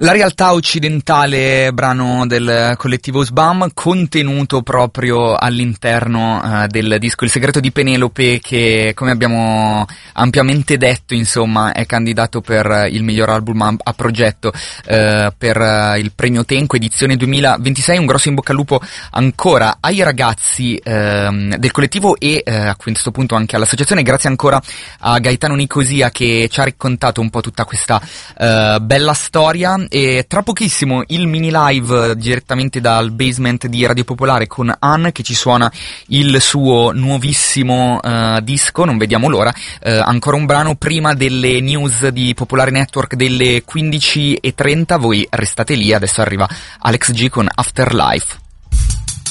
La realtà occidentale, brano del collettivo SBAM, contenuto proprio all'interno del disco Il segreto di Penelope, che, come abbiamo ampiamente detto, insomma, è candidato per il miglior album a progetto per il premio Tenco edizione 2026. Un grosso in bocca al lupo ancora ai ragazzi del collettivo e a questo punto anche all'associazione. Grazie ancora a Gaetano Nicosia che ci ha raccontato un po' tutta questa bella storia. E tra pochissimo il mini live direttamente dal basement di Radio Popolare con Anne, che ci suona il suo nuovissimo disco. Non vediamo l'ora. Ancora un brano prima delle news di Popolare Network delle 15:30. Voi restate lì, adesso arriva Alex G con Afterlife.